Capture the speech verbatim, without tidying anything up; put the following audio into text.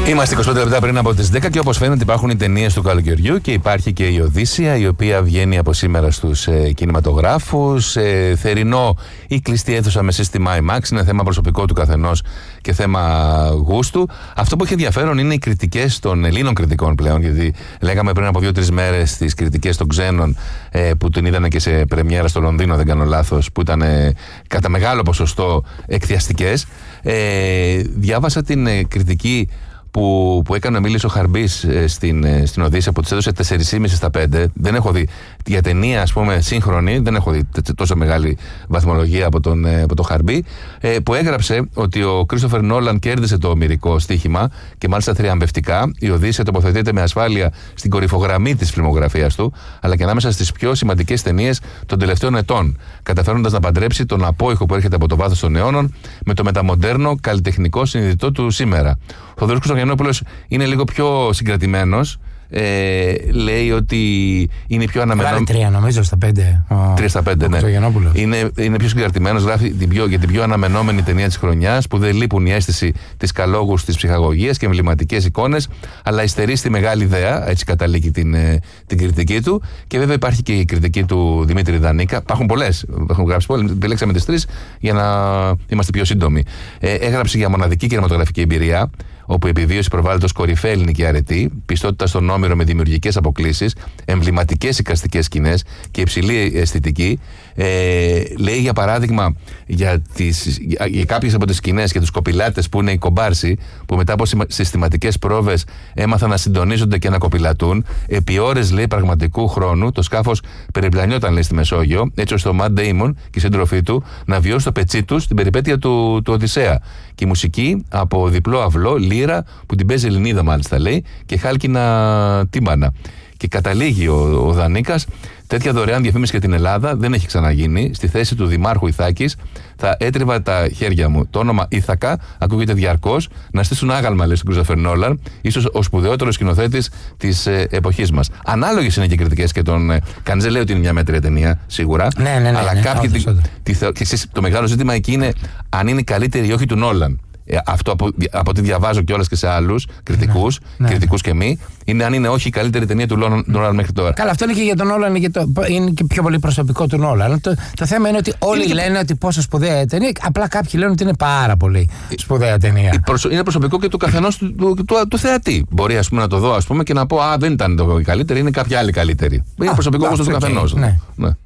Είμαστε είκοσι πέντε λεπτά πριν από τις δέκα και όπως φαίνεται υπάρχουν οι ταινίες του καλοκαιριού και υπάρχει και η Οδύσσεια, η οποία βγαίνει από σήμερα στους ε, κινηματογράφους. Ε, θερινό ή κλειστή αίθουσα με σύστημα IMAX, είναι θέμα προσωπικό του καθενός και θέμα γούστου. Αυτό που έχει ενδιαφέρον είναι οι κριτικές των Ελλήνων κριτικών πλέον, γιατί λέγαμε πριν από δύο-τρεις μέρες τις κριτικές των ξένων ε, που την είδανε και σε πρεμιέρα στο Λονδίνο, δεν κάνω λάθος, που ήταν ε, κατά μεγάλο ποσοστό εκθιαστικές. Ε, διάβασα την ε, κριτική Που, που έκανε ο Μίλης ο Χαρμπής ε, στην, ε, στην Οδύσσεια, που της έδωσε τέσσερα κόμμα πέντε στα πέντε. Δεν έχω δει για ταινία, ας πούμε, σύγχρονη, δεν έχω δει τόσο μεγάλη βαθμολογία από τον, ε, από τον Χαρμπή, ε, που έγραψε ότι ο Κρίστοφερ Νόλαν κέρδισε το ομηρικό στοίχημα και μάλιστα θριαμβευτικά. Η Οδύσσεια τοποθετείται με ασφάλεια στην κορυφογραμμή της φιλμογραφίας του, αλλά και ανάμεσα στις πιο σημαντικές ταινίες των τελευταίων ετών, καταφέροντας να παντρέψει τον απόϊχο που έρχεται από το βάθος των αιώνων με το μεταμοντέρνο καλλιτεχνικό συνειδητό του σήμερα. Ο Θοδωρής Χρυστογεννόπουλος είναι λίγο πιο συγκρατημένος. Ε, λέει ότι είναι πιο αναμενόμενο. Γράφει τρία νομίζω στα πέντε. Τρία στα πέντε, ναι. Είναι, είναι πιο συγκρατημένος. Γράφει την πιο, για την πιο αναμενόμενη ταινία της χρονιάς, που δεν λείπουν η αίσθηση της καλόγους, της ψυχαγωγίας και εμβληματικές εικόνες, αλλά υστερεί στη μεγάλη ιδέα. Έτσι καταλήγει την, την κριτική του. Και βέβαια υπάρχει και η κριτική του Δημήτρη Δανίκα. Υπάρχουν πολλές. Έχουν γράψει πολλές. Επιλέξαμε τις τρεις για να είμαστε πιο σύντομοι. Ε, έγραψε για μοναδική κινηματογραφική εμπειρία, όπου η επιβίωση προβάλλεται ως κορυφαία ελληνική αρετή, πιστότητα στον Όμηρο με δημιουργικές αποκλίσεις, εμβληματικές εικαστικές σκηνές και υψηλή αισθητική. Ε, λέει για παράδειγμα για, τις, για, για κάποιες από τις σκηνές και τους κοπηλάτες που είναι οι κομπάρσοι, που μετά από συστηματικές πρόβες έμαθαν να συντονίζονται και να κοπηλατούν. Επί ώρες, λέει, πραγματικού χρόνου το σκάφος περιπλανιόταν, λέει, στη Μεσόγειο, έτσι ώστε ο Ματ Ντέιμον και η σύντροφή του να βιώσει το πετσί τους στην περιπέτεια του, του Οδυσσέα. Και η μουσική από διπλό αυλό, λύρα, που την παίζει Ελληνίδα μάλιστα, λέει, και χάλκινα τύμπανα. Και καταλήγει ο, ο Δανίκας: τέτοια δωρεάν διαφήμιση για την Ελλάδα δεν έχει ξαναγίνει. Στη θέση του Δημάρχου Ιθάκης θα έτριβα τα χέρια μου. Το όνομα Ήθακα ακούγεται διαρκώς να στήσουν άγαλμα, λέει, στον Κρίστοφερ Νόλαν, ίσως ο σκουδαιότερος σκηνοθέτης της ε, εποχής μας. Ανάλογες είναι και κριτικές και τον. Ε, κανείς δεν λέει ότι είναι μια μέτρια ταινία, σίγουρα. Ναι, ναι, ναι. Αλλά ναι, κάποιοι. όντως, τη, όντως. τη, τη, και εσείς, το μεγάλο ζήτημα εκεί είναι αν είναι καλύτερη ή όχι του Νόλαν. Ε, αυτό από, από ό,τι διαβάζω κιόλας και σε άλλους κριτικούς, ναι, κριτικούς ναι. και μη, είναι αν είναι όχι η καλύτερη ταινία του Νόλαν μέχρι τώρα. Καλά, αυτό είναι και για τον Νόλαν, είναι, είναι και πιο πολύ προσωπικό του Νόλαν. Το, το θέμα είναι ότι όλοι είναι λένε και... ότι πόσο σπουδαία ταινία, απλά κάποιοι λένε ότι είναι πάρα πολύ σπουδαία ταινία. Προσω... Είναι προσωπικό και του καθενός του, του, του, του θεατή. Μπορεί, ας πούμε, να το δω, ας πούμε, και να πω: α, δεν ήταν το καλύτερη, είναι κάποια άλλη καλύτερη. Είναι α, προσωπικό όμως του καθενός. Ναι. Ναι.